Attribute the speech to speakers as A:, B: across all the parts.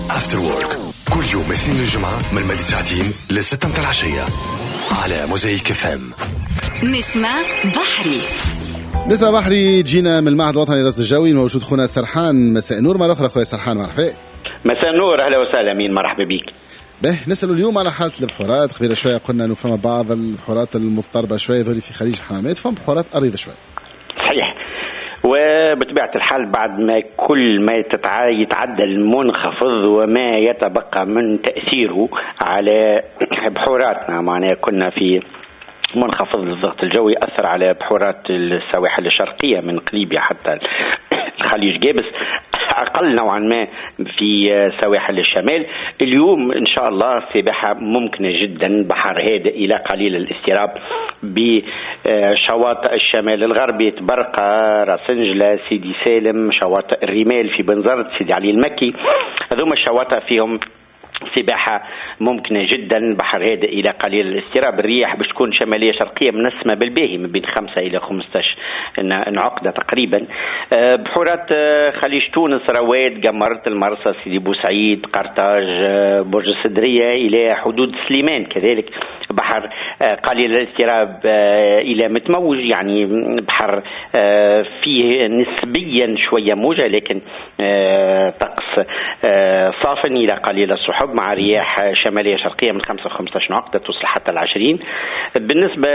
A: After Work كل يوم اثنين الجمعة من مدى ساعتين لستة متى العشية على موزايك FM.
B: نسمة بحري.
C: نسمة بحري جينا من المعهد الوطني للرصد الجوي، موجود خونا سرحان. مساء النور مرة أخرى خويا سرحان، مرحبا.
D: مساء النور، أهلا وسهلا مين، مرحبا بيك.
C: نسألوا اليوم على حالة البحورات. قبل شوية قلنا أنه فما بعض البحورات المضطربة شوية ذولي في خليج حمامات، فما بحورات أريضة شوية.
D: صحيح، وبطبيعة الحال بعد ما كل ما يتعدى المنخفض وما يتبقى من تأثيره على بحوراتنا، معناها كنا في منخفض الضغط الجوي أثر على بحورات السواحل الشرقية من قليبية حتى الخليج جابس، أقل نوعا ما في سواحل الشمال. اليوم إن شاء الله سباحة ممكنة جدا، بحر هادئ إلى قليل الاضطراب بشواطئ الشمال الغربي، تبرقة، راسنجلة، سيدي سالم، شواطئ الرمال في بنزرت، سيدي علي المكي، هذوما الشواطئ فيهم سباحة ممكنة جدا، بحر هادئ إلى قليل الاضطراب. الرياح باش تكون شمالية شرقية منسمة بالباهي من بين 5 إلى 15 عقدة تقريبا. بحورات خليج تونس، رواد، قمرت، المرسى، سيدي بوسعيد، قرطاج، برج السدرية إلى حدود سليمان كذلك بحر قليل الاضطراب إلى متموج، يعني بحر فيه نسبيا شوية موجة لكن طقس صاف إلى قليل السحب مع رياح شمالية شرقية من 5 15 عقدة توصل حتى 20. بالنسبة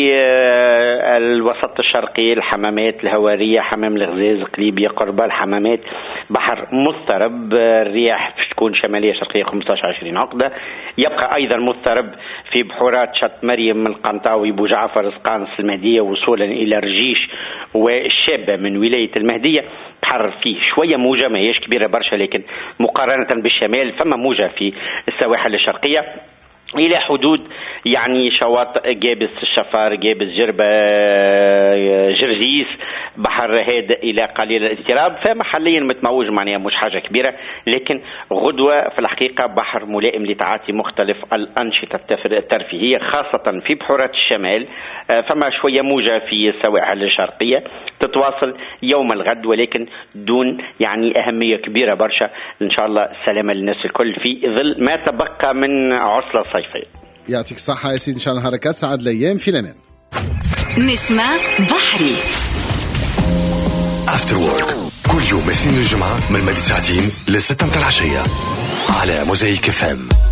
D: للوسط الشرقي، الحمامات، الهوارية، حمام الغزاز، قليبية، قربة، الحمامات بحر مضطرب، الرياح تكون شمالية شرقية 15 20 عقدة. يبقى أيضا مضطرب في بحورات شط مريم من القنطاوي، بو جعفر، سقانس، المهدية، وصولا إلى رجيش والشابة من ولاية المهدية. بحر فيه شوية موجة، ما هيش كبيرة برشا لكن مقارنة بالشمال فما موجة في السواحل الشرقية إلى حدود يعني شواطئ جابس الشفار، جابس جربة، جرزيس، بحر هادئ إلى قليل الاضطراب، فمحليا متموج، معناها مش حاجة كبيرة لكن غدوة في الحقيقة بحر ملائم لتعاطي مختلف الأنشطة الترفيهية خاصة في بحورات الشمال. فما شوية موجة في السواحل الشرقية تتواصل يوم الغد ولكن دون يعني أهمية كبيرة برشا. إن شاء الله سلامة للناس الكل في ظل ما تبقى من عطلة صيفية.
C: يعطيك الصحة يا سيدي، إن شاء الله نهارك أسعد، الأيام في الأمان.
B: نسمة بحري.
A: After Work كل يوم اثنين الجمعة من مدى ساعتين لستة متى العشية على موزايك FM.